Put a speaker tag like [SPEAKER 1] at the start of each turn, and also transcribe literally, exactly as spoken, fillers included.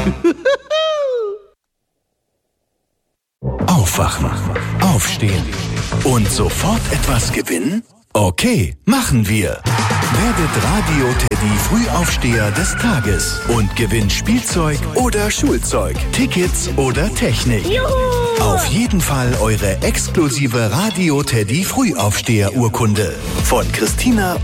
[SPEAKER 1] Aufwachen, aufstehen und sofort etwas gewinnen? Okay, machen wir. Werdet Radio Teddy Frühaufsteher des Tages und gewinnt Spielzeug oder Schulzeug, Tickets oder Technik.
[SPEAKER 2] Juhu!
[SPEAKER 1] Auf jeden Fall eure exklusive Radio Teddy Frühaufsteher Urkunde von Christina